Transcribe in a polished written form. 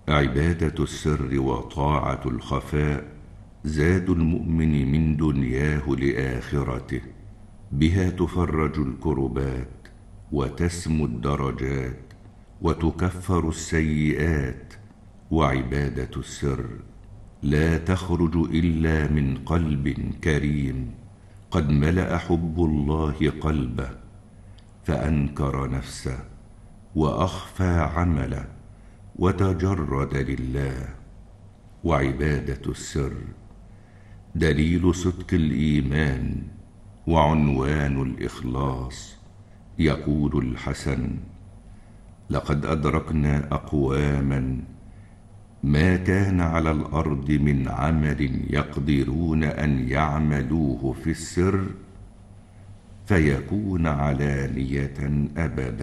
عبادة السر وطاعة الخفاء زاد المؤمن من دنياه لآخرته، بها تفرج الكربات وتسمو الدرجات وتكفر السيئات. وعبادة السر لا تخرج إلا من قلب كريم قد ملأ حب الله قلبه، فأنكر نفسه وأخفى عمله وتجرد لله. وعبادة السر دليل صدق الإيمان وعنوان الإخلاص. يقول الحسن: لقد أدركنا أقواما ما كان على الأرض من عمل يقدرون أن يعملوه في السر فيكون علانية أبدا.